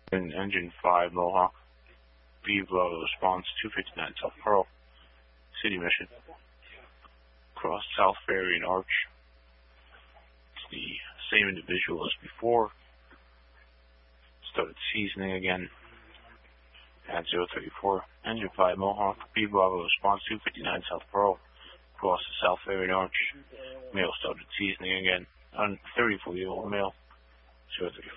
Engine 5 Mohawk. Bravo response 259 South Pearl. City mission. Cross South Ferry and Arch. It's the same individual as before. Started seasoning again. At 034. Engine 5 Mohawk. Bravo response 259 South Pearl. Cross the South Ferry and Arch. Male started seasoning again. 34-year-old male. 034.